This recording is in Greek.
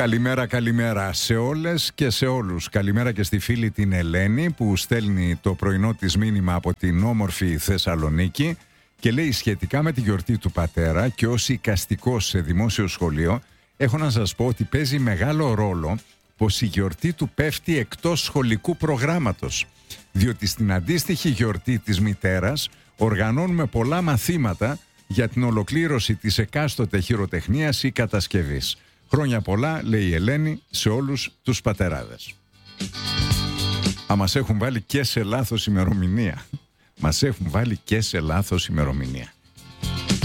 Καλημέρα, καλημέρα σε όλες και σε όλους. Καλημέρα και στη φίλη την Ελένη που στέλνει το πρωινό της μήνυμα από την όμορφη Θεσσαλονίκη και λέει σχετικά με τη γιορτή του πατέρα και ως οικαστικός σε δημόσιο σχολείο έχω να σας πω ότι παίζει μεγάλο ρόλο πως η γιορτή του πέφτει εκτός σχολικού προγράμματος, διότι στην αντίστοιχη γιορτή της μητέρας οργανώνουμε πολλά μαθήματα για την ολοκλήρωση της εκάστοτε χειροτεχνίας ή κατασκευής. Χρόνια πολλά, λέει η Ελένη, σε όλους τους πατεράδες. Μας έχουν βάλει και σε λάθος ημερομηνία. Μας έχουν βάλει και σε λάθος ημερομηνία.